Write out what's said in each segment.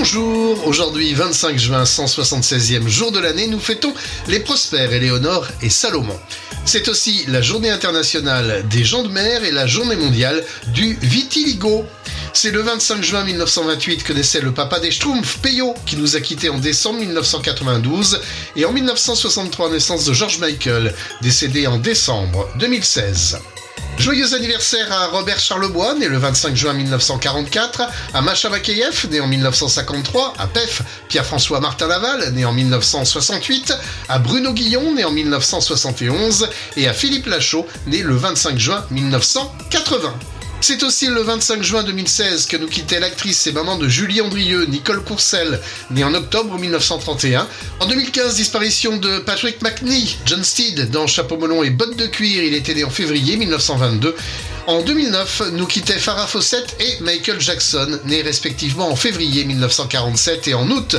Bonjour, aujourd'hui 25 juin, 176e jour de l'année, nous fêtons les Prosper, Éléonore et Salomon. C'est aussi la journée internationale des gens de mer et la journée mondiale du vitiligo. C'est le 25 juin 1928 que naissait le papa des Schtroumpfs, Peyo, qui nous a quittés en décembre 1992, et en 1963, naissance de George Michael, décédé en décembre 2016. Joyeux anniversaire à Robert Charlebois, né le 25 juin 1944, à Macha Makeyev, né en 1953, à Pef, Pierre-François Martin Laval, né en 1968, à Bruno Guillon, né en 1971, et à Philippe Lachaud, né le 25 juin 1980. C'est aussi le 25 juin 2016 que nous quittait l'actrice et maman de Julie Andrieux, Nicole Courcelles, née en octobre 1931. En 2015, disparition de Patrick McNee, John Steed dans Chapeau melon et bottes de cuir, il était né en février 1922. En 2009, nous quittait Farrah Fawcett et Michael Jackson, nés respectivement en février 1947 et en août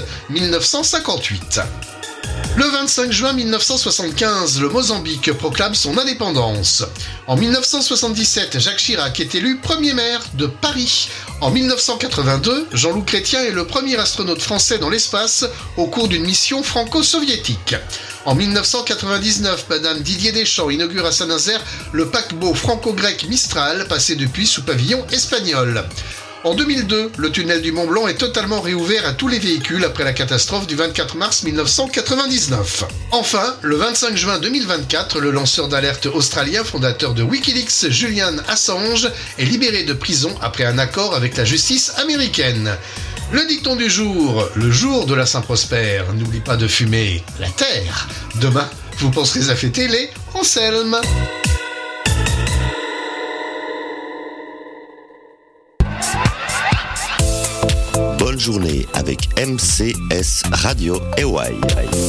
1958. Le 25 juin 1975, le Mozambique proclame son indépendance. En 1977, Jacques Chirac est élu premier maire de Paris. En 1982, Jean-Loup Chrétien est le premier astronaute français dans l'espace au cours d'une mission franco-soviétique. En 1999, Madame Didier Deschamps inaugure à Saint-Nazaire le paquebot franco-grec Mistral, passé depuis sous pavillon espagnol. En 2002, le tunnel du Mont-Blanc est totalement réouvert à tous les véhicules après la catastrophe du 24 mars 1999. Enfin, le 25 juin 2024, le lanceur d'alerte australien, fondateur de Wikileaks, Julian Assange, est libéré de prison après un accord avec la justice américaine. Le dicton du jour, le jour de la Saint-Prosper, n'oublie pas de fumer la terre. Demain, vous penserez à fêter les Anselme. Bonne journée avec MCS Radio Hawaii.